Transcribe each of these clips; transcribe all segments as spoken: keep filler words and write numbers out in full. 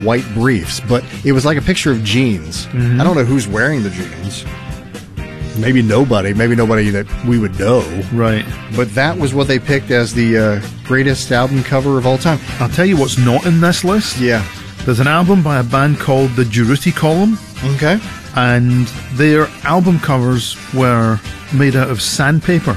white briefs, but it was like a picture of jeans. Mm-hmm. I don't know who's wearing the jeans. Maybe nobody. Maybe nobody that we would know. Right. But that was what they picked as the uh, greatest album cover of all time. I'll tell you what's not in this list. Yeah. There's an album by a band called the Durutti Column. Okay. And their album covers were made out of sandpaper.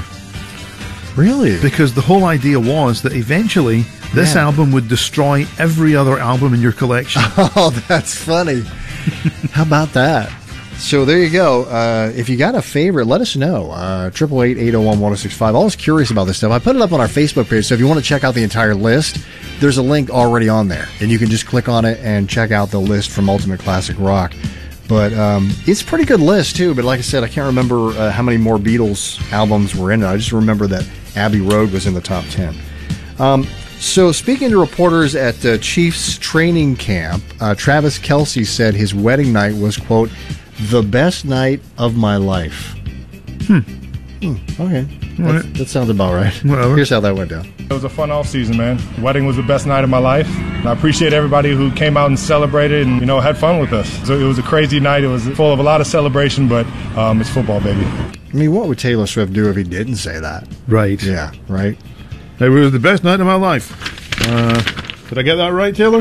Really? Because the whole idea was that eventually this yeah. album would destroy every other album in your collection. Oh, that's funny. How about that? So there you go. Uh, if you got a favorite, let us know. Uh, eight eight eight, eight oh one, one oh six five. Always curious about this stuff. I put it up on our Facebook page, so if you want to check out the entire list, there's a link already on there. And you can just click on it and check out the list from Ultimate Classic Rock. But um, it's a pretty good list, too. But like I said, I can't remember uh, how many more Beatles albums were in it. I just remember that Abbey Road was in the top ten. Um, so speaking to reporters at the Chiefs training camp, uh, Travis Kelce said his wedding night was, quote, the best night of my life. Hmm. hmm okay. Right. That, that sounds about right. Whatever. Here's how that went down. It was a fun off season, man. The wedding was the best night of my life. And I appreciate everybody who came out and celebrated and, you know, had fun with us. So it was a crazy night. It was full of a lot of celebration, but um, it's football, baby. I mean, what would Taylor Swift do if he didn't say that? Right. Yeah, right? It was the best night of my life. Uh, did I get that right, Taylor?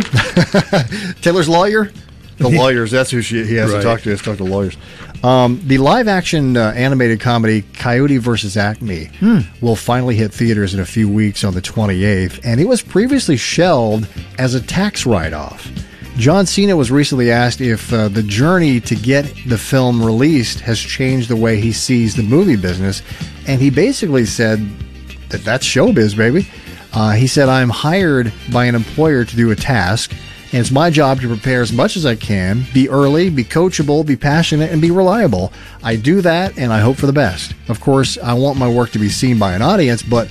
Taylor's lawyer? The lawyers, that's who she, he has right. to talk to. He has to talk to lawyers. Um, the live-action uh, animated comedy Coyote versus Acme hmm. will finally hit theaters in a few weeks on the twenty-eighth, and it was previously shelved as a tax write-off. John Cena was recently asked if uh, the journey to get the film released has changed the way he sees the movie business, and he basically said that that's showbiz, baby. Uh, he said, I'm hired by an employer to do a task, and it's my job to prepare as much as I can, be early, be coachable, be passionate, and be reliable. I do that, and I hope for the best. Of course, I want my work to be seen by an audience, but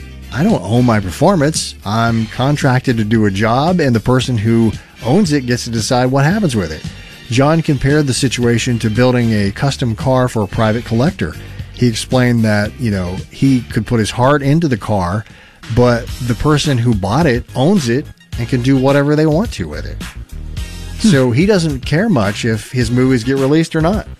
I don't own my performance. I'm contracted to do a job, and the person who owns it gets to decide what happens with it. John compared the situation to building a custom car for a private collector. He explained that, you know, he could put his heart into the car, but the person who bought it owns it and can do whatever they want to with it. Hmm. So he doesn't care much if his movies get released or not.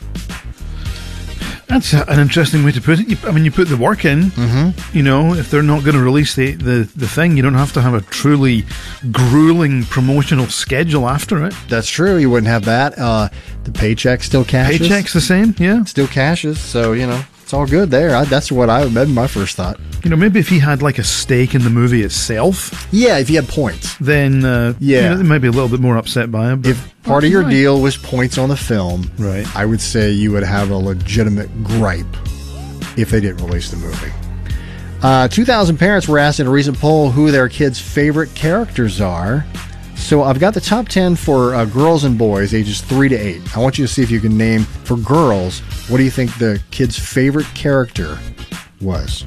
That's an interesting way to put it. I mean, you put the work in, mm-hmm. you know, if they're not going to release the, the, the thing, you don't have to have a truly grueling promotional schedule after it. That's true. You wouldn't have that. Uh, the paycheck still cashes. Paycheck's the same, yeah. Still cashes. So, you know, it's all good there. I, that's what I, that'd be my first thought. You know, maybe if he had like a stake in the movie itself. Yeah, if he had points. Then, uh, yeah. You know, they might be a little bit more upset by him. If part of your right. deal was points on the film, right. I would say you would have a legitimate gripe if they didn't release the movie. Uh, two thousand parents were asked in a recent poll who their kids' favorite characters are. So I've got the top ten for uh, girls and boys ages three to eight. I want you to see if you can name, for girls, what do you think the kid's favorite character was?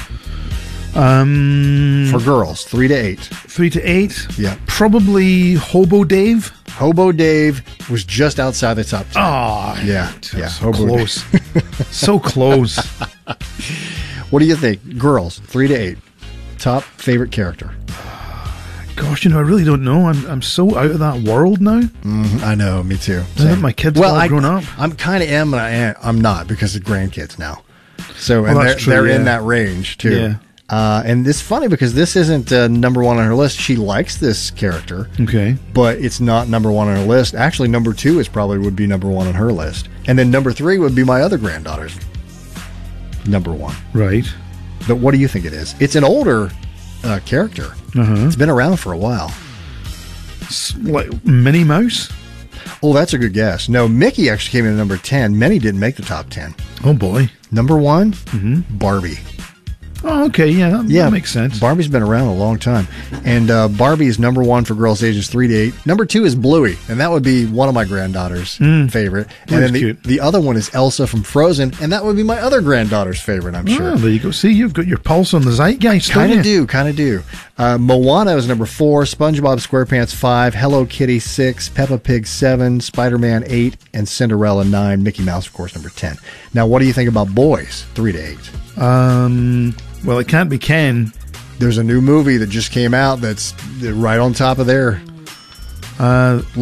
Um, for girls, three to eight. Three to eight? Yeah. Probably Hobo Dave. Hobo Dave was just outside the top ten. Oh, yeah. Yeah. So Hobo close. So close. What do you think? Girls, three to eight. Top favorite character. Gosh, you know, I really don't know. I'm I'm so out of that world now. Mm-hmm. I know, me too. Now my kids well, all I, grown up. I'm kind of am, but I am, I'm not because of grandkids now. So, well, and they're, true, they're yeah. in that range too. Yeah. Uh, and it's funny because this isn't uh, number one on her list. She likes this character. Okay. But it's not number one on her list. Actually, number two is probably would be number one on her list. And then number three would be my other granddaughter's number one. Right. But what do you think it is? It's an older uh, character. Uh-huh. It's been around for a while. It's like Minnie Mouse? Oh, that's a good guess. No, Mickey actually came in at number ten. Minnie didn't make the top ten. Oh, boy. Number one, mm-hmm. Barbie. Oh, okay, yeah, that, yeah, that makes sense. Barbie's been around a long time. And uh, Barbie is number one for girls ages three to eight. Number two is Bluey, and that would be one of my granddaughter's mm. favorite. Bluey's and then the, cute. the other one is Elsa from Frozen, and that would be my other granddaughter's favorite, I'm sure. Oh, there you go. See, you've got your pulse on the zeitgeist, Kind of do, kind of do. Uh, Moana is number four, SpongeBob SquarePants five, Hello Kitty six, Peppa Pig seven, Spider-Man eight, and Cinderella nine, Mickey Mouse, of course, number ten. Now, what do you think about boys, three to eight? Um... Well, it can't be Ken. There's a new movie that just came out that's right on top of there. Uh,